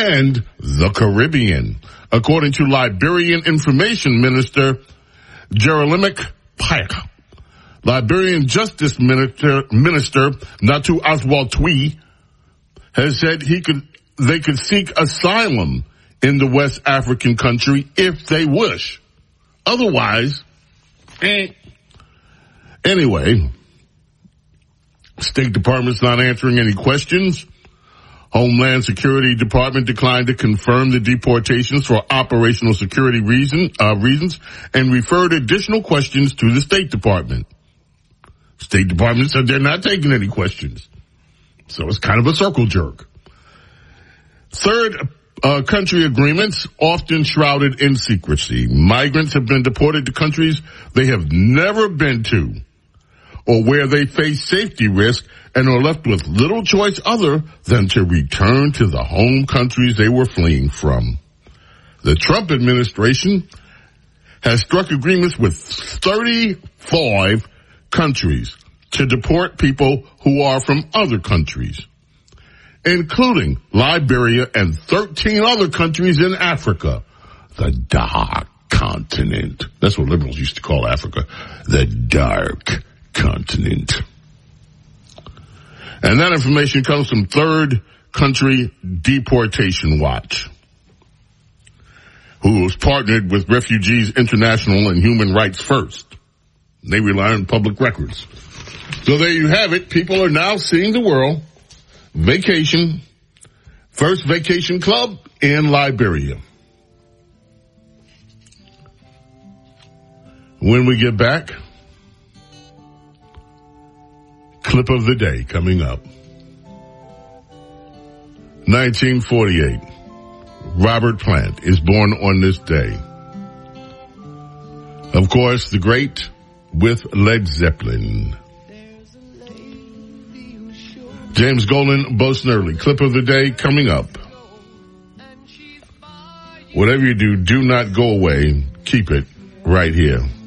and the Caribbean, according to Liberian Information Minister Jeremiah Pike. Liberian Justice Minister Natu Aswal-Twi has said they could seek asylum in the West African country if they wish. Otherwise, Anyway, State Department's not answering any questions. Homeland Security Department declined to confirm the deportations for operational security reasons and referred additional questions to the State Department. State Department said they're not taking any questions. So it's kind of a circle jerk. Third country agreements often shrouded in secrecy. Migrants have been deported to countries they have never been to or where they face safety risk and are left with little choice other than to return to the home countries they were fleeing from. The Trump administration has struck agreements with 35 countries to deport people who are from other countries, including Liberia and 13 other countries in Africa, the dark continent. That's what liberals used to call Africa, the dark continent. And that information comes from Third Country Deportation Watch, who has partnered with Refugees International and Human Rights First. They rely on public records. So there you have it. People are now seeing the world. Vacation. First vacation club in Liberia. When we get back, clip of the day coming up. 1948. Robert Plant is born on this day. Of course, the great with Led Zeppelin. James Golden, Bo Snerdley. Clip of the day coming up. Whatever you do, do not go away. Keep it right here.